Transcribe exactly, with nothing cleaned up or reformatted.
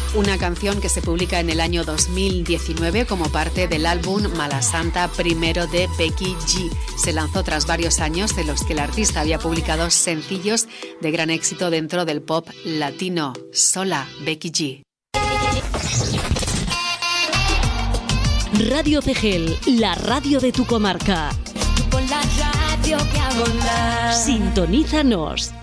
una canción que se publica en el año dos mil diecinueve como parte del álbum Mala Santa primero de Becky G. Se lanzó tras varios años en los que el artista había publicado sencillos de gran éxito dentro del pop latino. Sola, Becky G. Radio Cegel, la radio de tu comarca. Con la radio que a volar. Sintonízanos.